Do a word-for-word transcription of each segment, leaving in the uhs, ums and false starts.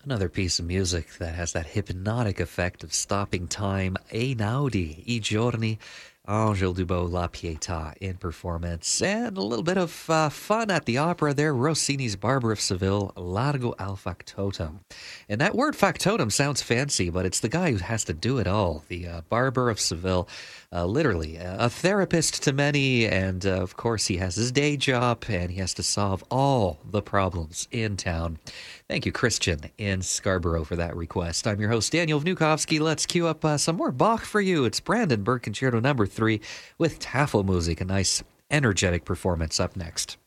Another piece of music that has that hypnotic effect of stopping time. Einaudi, I giorni, Angel Dubois La Pietà in performance. And a little bit of uh, fun at the opera there. Rossini's Barber of Seville, Largo al Factotum. And that word factotum sounds fancy, but it's the guy who has to do it all. The uh, Barber of Seville, uh, literally a therapist to many. And uh, of course, he has his day job and he has to solve all the problems in town. Thank you, Christian in Scarborough, for that request. I'm your host, Daniel Vnukovsky. Let's cue up uh, some more Bach for you. It's Brandenburg Concerto number three with Tafelmusik, a nice, energetic performance up next.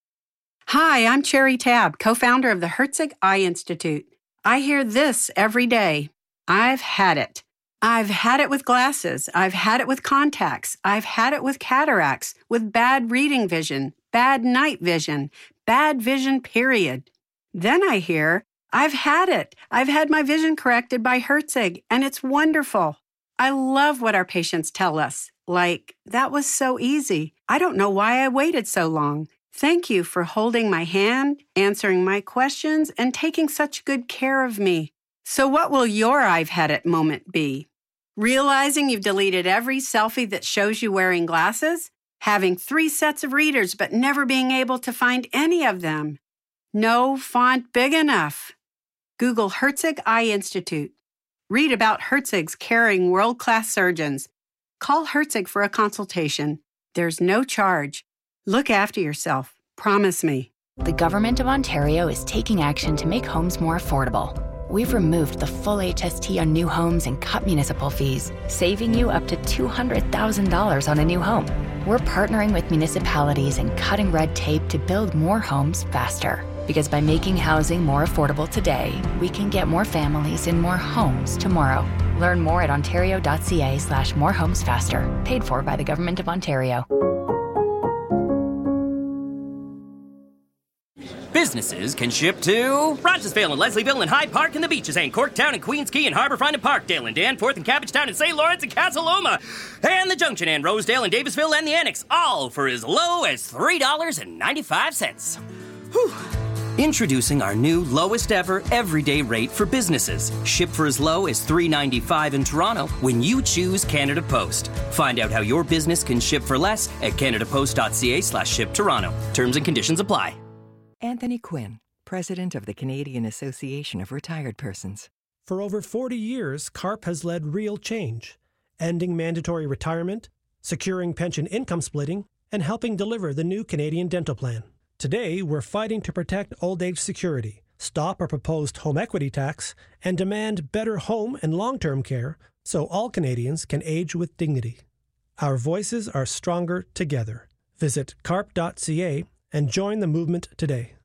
Hi, I'm Cherry Tab, co-founder of the Herzig Eye Institute. I hear this every day. I've had it. I've had it with glasses. I've had it with contacts. I've had it with cataracts, with bad reading vision, bad night vision, bad vision, period. Then I hear, I've had it. I've had my vision corrected by Herzig, and it's wonderful. I love what our patients tell us. Like, that was so easy. I don't know why I waited so long. Thank you for holding my hand, answering my questions, and taking such good care of me. So what will your I've had it moment be? Realizing you've deleted every selfie that shows you wearing glasses? Having three sets of readers but never being able to find any of them? No font big enough. Google Herzig Eye Institute. Read about Herzig's caring world-class surgeons. Call Herzig for a consultation. There's no charge. Look after yourself. Promise me. The Government of Ontario is taking action to make homes more affordable. We've removed the full H S T on new homes and cut municipal fees, saving you up to two hundred thousand dollars on a new home. We're partnering with municipalities and cutting red tape to build more homes faster. Because by making housing more affordable today, we can get more families in more homes tomorrow. Learn more at ontario.ca slash more homes faster. Paid for by the Government of Ontario. Businesses can ship to Rochesville and Leslieville and Hyde Park and the Beaches and Corktown and Queens Quay and Harbourfront and Parkdale and Danforth and Cabbagetown and Saint Lawrence and Casa Loma and the Junction and Rosedale and Davisville and the Annex, all for as low as three dollars and ninety-five cents. Whew. Introducing our new lowest ever everyday rate for businesses. Ship for as low as three dollars and ninety-five cents in Toronto when you choose Canada Post. Find out how your business can ship for less at canadapost.ca slash ship Toronto. Terms and conditions apply. Anthony Quinn, President of the Canadian Association of Retired Persons. For over forty years, C A R P has led real change, ending mandatory retirement, securing pension income splitting, and helping deliver the new Canadian Dental Plan. Today, we're fighting to protect old age security, stop our proposed home equity tax, and demand better home and long-term care so all Canadians can age with dignity. Our voices are stronger together. Visit carp dot c a and join the movement today.